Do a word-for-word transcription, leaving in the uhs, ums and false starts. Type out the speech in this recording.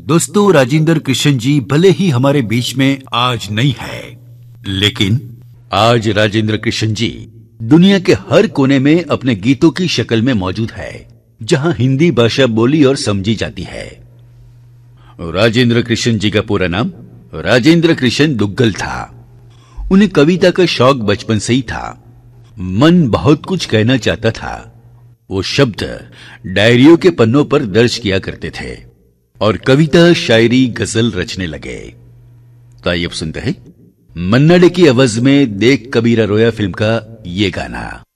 दोस्तों, राजेंद्र कृष्ण जी भले ही हमारे बीच में आज नहीं है, लेकिन आज राजेंद्र कृष्ण जी दुनिया के हर कोने में अपने गीतों की शक्ल में मौजूद है, जहां हिंदी भाषा बोली और समझी जाती है। राजेंद्र कृष्ण जी का पूरा नाम राजेंद्र कृष्ण दुग्गल था। उन्हें कविता का शौक बचपन से ही था। मन बहुत कुछ कहना चाहता था। वो शब्द डायरियों के पन्नों पर दर्ज किया करते थे और कविता, शायरी, गजल रचने लगे। तो आइए अब सुनते हैं मन्ना डे की आवाज में देख कबीरा रोया फिल्म का ये गाना।